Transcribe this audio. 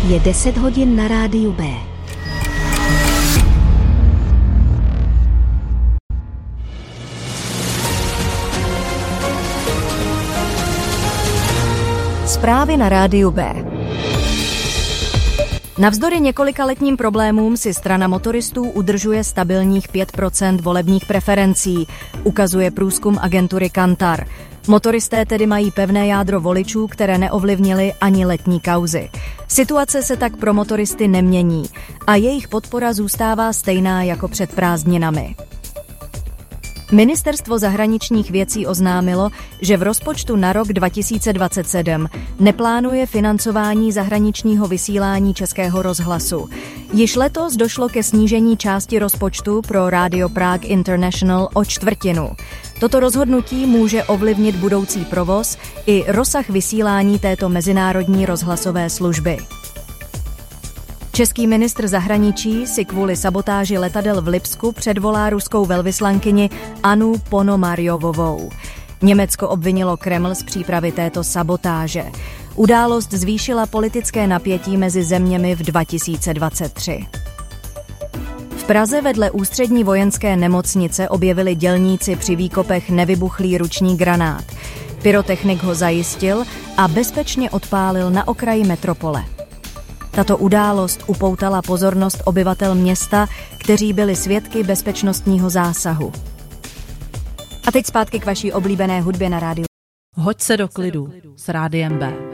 Je 10 hodin na rádiu B. Zprávy na rádiu B. Navzdory několikaletním problémům si strana motoristů udržuje stabilních 5% volebních preferencí, ukazuje průzkum agentury Kantar. Motoristé tedy mají pevné jádro voličů, které neovlivnily ani letní kauzy. Situace se tak pro motoristy nemění a jejich podpora zůstává stejná jako před prázdninami. Ministerstvo zahraničních věcí oznámilo, že v rozpočtu na rok 2027 neplánuje financování zahraničního vysílání Českého rozhlasu. Již letos došlo ke snížení části rozpočtu pro Radio Prague International o čtvrtinu. Toto rozhodnutí může ovlivnit budoucí provoz i rozsah vysílání této mezinárodní rozhlasové služby. Český ministr zahraničí si kvůli sabotáži letadel v Lipsku předvolá ruskou velvyslankyni Annu Ponomarjovovou. Německo obvinilo Kreml z přípravy této sabotáže. Událost zvýšila politické napětí mezi zeměmi v 2023. V Praze vedle ústřední vojenské nemocnice objevili dělníci při výkopech nevybuchlý ruční granát. Pyrotechnik ho zajistil a bezpečně odpálil na okraji metropole. Tato událost upoutala pozornost obyvatel města, kteří byli svědky bezpečnostního zásahu. A teď zpátky k vaší oblíbené hudbě na rádiu. Hoď se do klidu s Rádiem B.